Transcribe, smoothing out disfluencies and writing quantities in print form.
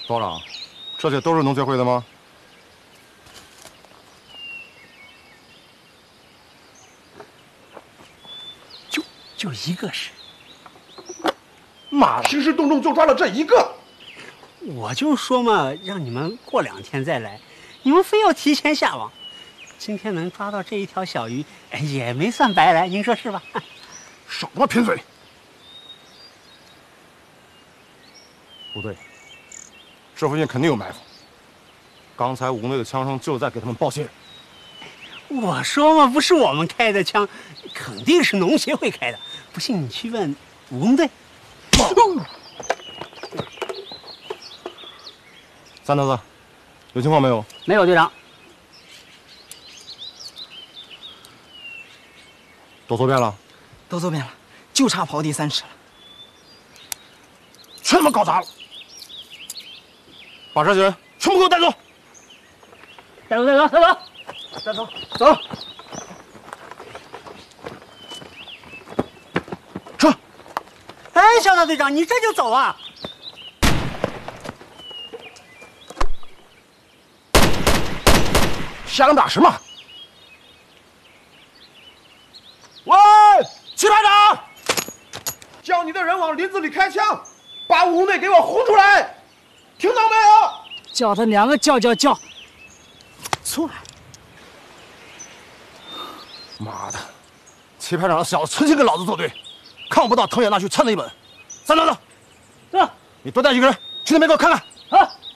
道长，这些都是农协会的吗？ 就一个是。 妈的，兴师动众就抓了这一个。 我就说嘛，让你们过2天再来，你们非要提前下网。今天能抓到这一条小鱼，也没算白来，您说是吧？ 少他妈贫嘴！不对，这附近肯定有埋伏。刚才武工队的枪声就在给他们报信。 我说嘛，不是我们开的枪，肯定是农协会开的。不信你去问武工队。 三头子，有情况没有？ 没有，队长。 都搜遍了？ 都搜遍了，就差刨地3尺了。 全他妈搞砸了！把这些人全部给我带走！ 带走，带走，带走， 带走，走。 撤！ 哎，小大队长，你这就走啊？ 想打什么？喂，齐排长， 叫你的人往林子里开枪，把武工队给我轰出来，听到没有？ 叫他娘个叫！ 出来！ 妈的，齐排长的小子存心跟老子作对，看我不到藤野那去掺他一本。三头子， 走， 你多带几个人去那边给我看看。 好。